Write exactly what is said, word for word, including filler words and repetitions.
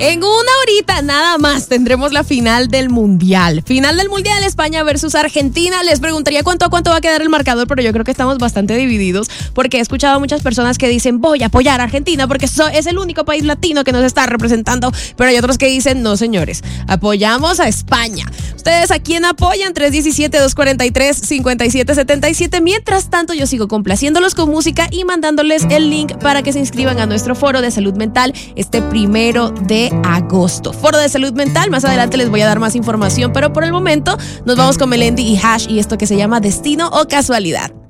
En una horita nada más tendremos la final del Mundial. Final del Mundial, España versus Argentina. Les preguntaría cuánto a cuánto va a quedar el marcador, pero yo creo que estamos bastante divididos porque he escuchado a muchas personas que dicen voy a apoyar a Argentina porque es el único país latino que nos está representando, pero hay otros que dicen no, señores, apoyamos a España. ¿Ustedes a quién apoyan? tres uno siete, dos cuatro tres, cinco siete siete siete. Mientras tanto, yo sigo complaciéndolos con música y mandándoles el link para que se inscriban a nuestro foro de salud mental este primero de agosto. Foro de salud mental, más adelante les voy a dar más información, pero por el momento nos vamos con Melendi y Hash y esto que se llama Destino o Casualidad.